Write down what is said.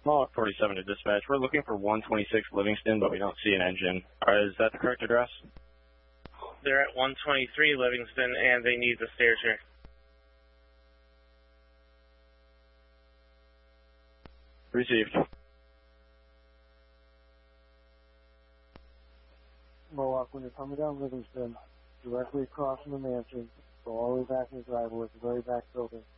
Small 47 to dispatch. We're looking for 126 Livingston, but we don't see an engine. Is that the correct address? They're at 123 Livingston, and they need the stairs here. Received. Mohawk, when you're coming down Livingston, directly across from the mansion, go all the way back in the driveway, at the very back building.